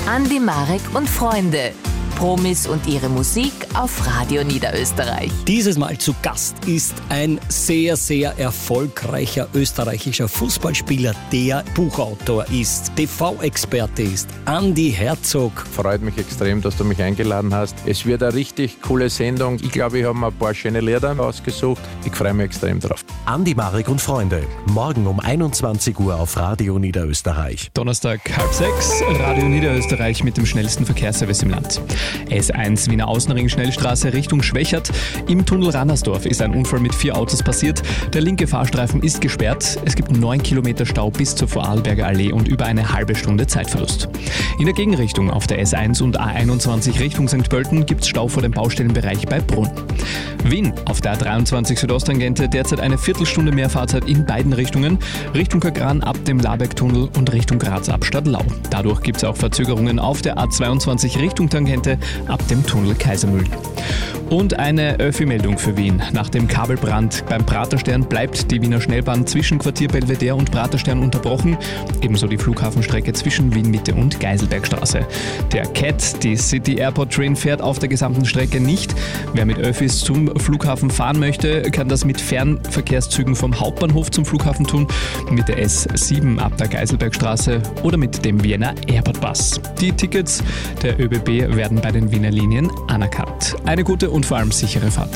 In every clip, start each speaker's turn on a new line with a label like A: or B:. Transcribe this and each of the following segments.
A: Andi Marek und Freunde. Promis und ihre Musik auf Radio Niederösterreich.
B: Dieses Mal zu Gast ist ein sehr, sehr erfolgreicher österreichischer Fußballspieler, der Buchautor ist, TV-Experte ist, Andi Herzog.
C: Freut mich extrem, dass du mich eingeladen hast. Es wird eine richtig coole Sendung. Ich glaube, ich habe mir ein paar schöne Lieder ausgesucht. Ich freue mich extrem drauf.
D: Andi Marek und Freunde, morgen um 21 Uhr auf Radio Niederösterreich.
E: Donnerstag 5:30, Radio Niederösterreich mit dem schnellsten Verkehrsservice im Land. S1 Wiener Außenring Schnellstraße Richtung Schwächert. Im Tunnel Rannersdorf ist ein Unfall mit 4 Autos passiert. Der linke Fahrstreifen ist gesperrt. Es gibt 9 Kilometer Stau bis zur Vorarlberger Allee und über eine halbe Stunde Zeitverlust. In der Gegenrichtung auf der S1 und A21 Richtung St. Pölten gibt es Stau vor dem Baustellenbereich bei Brunn. Wien auf der A23 Südosttangente derzeit eine Viertelstunde mehr Fahrzeit in beiden Richtungen. Richtung Kagran ab dem Labergtunnel und Richtung Graz ab Stadtlau. Dadurch gibt es auch Verzögerungen auf der A22 Richtung Tangente ab dem Tunnel Kaisermühlen. Und eine Öffi-Meldung für Wien. Nach dem Kabelbrand beim Praterstern bleibt die Wiener Schnellbahn zwischen Quartier Belvedere und Praterstern unterbrochen. Ebenso die Flughafenstrecke zwischen Wien-Mitte und Geiselbergstraße. Der CAT, die City Airport Train, fährt auf der gesamten Strecke nicht. Wer mit Öffis zum Flughafen fahren möchte, kann das mit Fernverkehrszügen vom Hauptbahnhof zum Flughafen tun, mit der S7 ab der Geiselbergstraße oder mit dem Vienna Airport Bus. Die Tickets der ÖBB werden bei den Wiener Linien anerkannt. Eine gute und vor allem sichere Fahrt.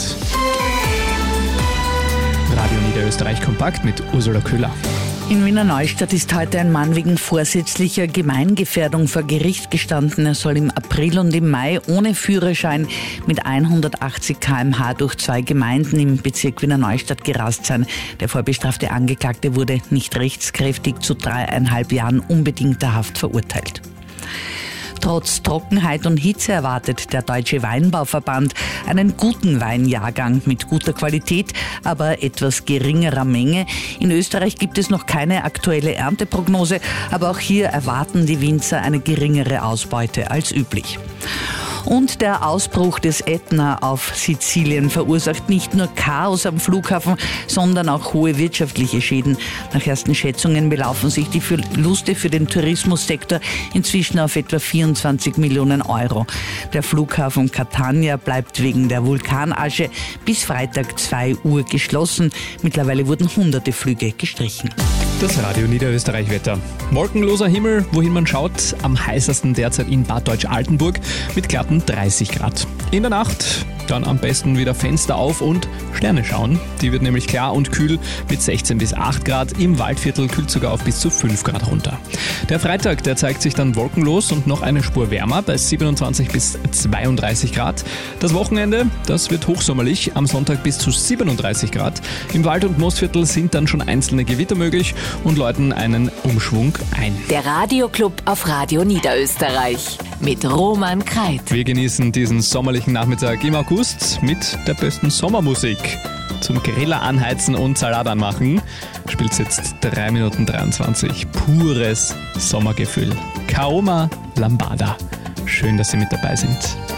E: Radio Niederösterreich kompakt mit Ursula Köhler.
F: In Wiener Neustadt ist heute ein Mann wegen vorsätzlicher Gemeingefährdung vor Gericht gestanden. Er soll im April und im Mai ohne Führerschein mit 180 km/h durch 2 Gemeinden im Bezirk Wiener Neustadt gerast sein. Der vorbestrafte Angeklagte wurde nicht rechtskräftig zu 3,5 Jahren unbedingter Haft verurteilt. Trotz Trockenheit und Hitze erwartet der Deutsche Weinbauverband einen guten Weinjahrgang mit guter Qualität, aber etwas geringerer Menge. In Österreich gibt es noch keine aktuelle Ernteprognose, aber auch hier erwarten die Winzer eine geringere Ausbeute als üblich. Und der Ausbruch des Ätna auf Sizilien verursacht nicht nur Chaos am Flughafen, sondern auch hohe wirtschaftliche Schäden. Nach ersten Schätzungen belaufen sich die Verluste für den Tourismussektor inzwischen auf etwa 24 Millionen Euro. Der Flughafen Catania bleibt wegen der Vulkanasche bis Freitag 2 Uhr geschlossen. Mittlerweile wurden hunderte Flüge gestrichen.
E: Das Radio Niederösterreich Wetter. Wolkenloser Himmel, wohin man schaut, am heißesten derzeit in Bad Deutsch-Altenburg mit glatten 30 Grad. In der Nacht dann am besten wieder Fenster auf und Sterne schauen. Die wird nämlich klar und kühl mit 16 bis 8 Grad. Im Waldviertel kühlt sogar auf bis zu 5 Grad runter. Der Freitag, der zeigt sich dann wolkenlos und noch eine Spur wärmer bei 27 bis 32 Grad. Das Wochenende, das wird hochsommerlich, am Sonntag bis zu 37 Grad. Im Wald- und Moosviertel sind dann schon einzelne Gewitter möglich und läuten einen Umschwung ein.
A: Der Radioclub auf Radio Niederösterreich mit Roman Kreit.
E: Wir genießen diesen sommerlichen Nachmittag im August mit der besten Sommermusik. Zum Griller anheizen und Salat anmachen spielt jetzt 3 Minuten 23. Pures Sommergefühl. Kaoma Lambada. Schön, dass Sie mit dabei sind.